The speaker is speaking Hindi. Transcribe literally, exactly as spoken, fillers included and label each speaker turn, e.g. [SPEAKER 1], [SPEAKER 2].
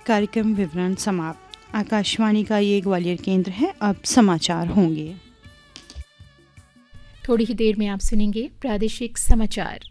[SPEAKER 1] कार्यक्रम विवरण समाप्त। आकाशवाणी का ये ग्वालियर केंद्र है। अब समाचार होंगे।
[SPEAKER 2] थोड़ी ही देर में आप सुनेंगे प्रादेशिक समाचार।